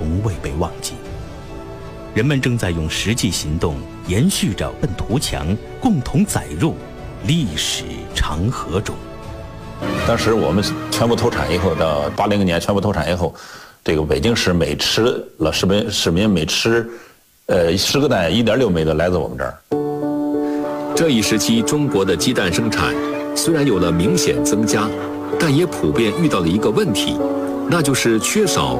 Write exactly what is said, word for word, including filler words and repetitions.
从未被忘记。人们正在用实际行动延续着笨图墙，共同载入历史长河中。 当时我们全部投产以后，到八零年全部投产以后，这个北京市每吃了市民市民每吃，呃十个蛋一点六枚的来自我们这儿。 这一时期中国的鸡蛋生产虽然有了明显增加，但也普遍遇到了一个问题，那就是缺少